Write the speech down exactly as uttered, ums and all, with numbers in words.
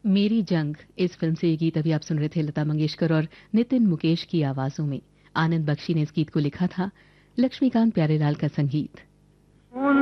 मेरी जंग इस फिल्म से ये गीत अभी आप सुन रहे थे, लता मंगेशकर और नितिन मुकेश की आवाजों में। आनंद बख्शी ने इस गीत को लिखा था, लक्ष्मीकांत प्यारेलाल का संगीत।